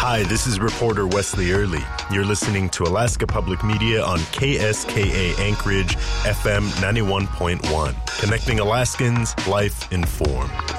Hi, this is reporter Wesley Early. You're listening to Alaska Public Media on KSKA Anchorage, FM 91.1. Connecting Alaskans, life informed.